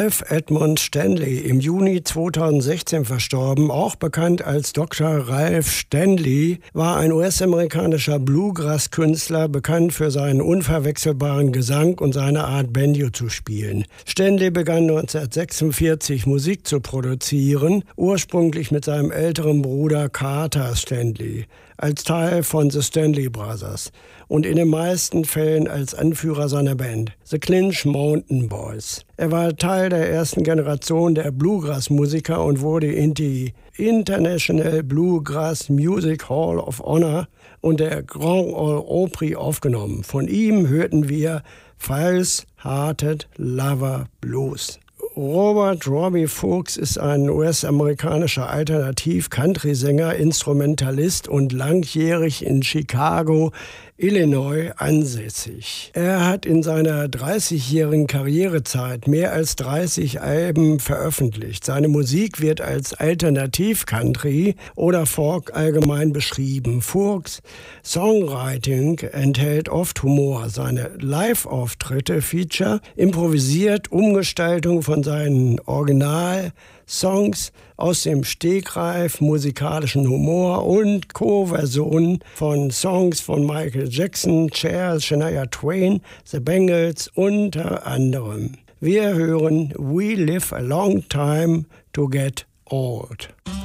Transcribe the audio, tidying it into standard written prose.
Ralph Edmund Stanley, im Juni 2016 verstorben, auch bekannt als Dr. Ralph Stanley, war ein US-amerikanischer Bluegrass-Künstler, bekannt für seinen unverwechselbaren Gesang und seine Art, Banjo zu spielen. Stanley begann 1946 Musik zu produzieren, ursprünglich mit seinem älteren Bruder Carter Stanley, als Teil von The Stanley Brothers und in den meisten Fällen als Anführer seiner Band, The Clinch Mountain Boys. Er war Teil der ersten Generation der Bluegrass-Musiker und wurde in die International Bluegrass Music Hall of Honor und der Grand Ole Opry aufgenommen. Von ihm hörten wir False Hearted Lover Blues. Robert Robbie Fuchs ist ein US-amerikanischer Alternativ-Country-Sänger, Instrumentalist und langjährig in Chicago, Illinois ansässig. Er hat in seiner 30-jährigen Karrierezeit mehr als 30 Alben veröffentlicht. Seine Musik wird als Alternativ-Country oder Folk allgemein beschrieben. Fuchs' Songwriting enthält oft Humor. Seine Live-Auftritte feature improvisiert Umgestaltung von seinen Original-Songs aus dem Stegreif, musikalischen Humor und Co-Versionen von Songs von Michael Jackson, Cher, Shania Twain, The Bangles unter anderem. Wir hören We Live a Long Time to Get Old.